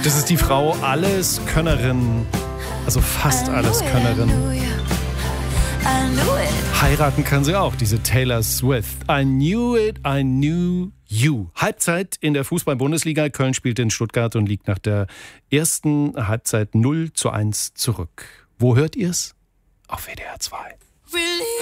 Das ist die Frau Alleskönnerin, also fast Alleskönnerin. Heiraten kann sie auch, diese Taylor Swift. I knew it, I knew you. Halbzeit in der Fußball-Bundesliga. Köln spielt in Stuttgart und liegt nach der ersten Halbzeit 0:1 zurück. Wo hört ihr's? Auf WDR 2.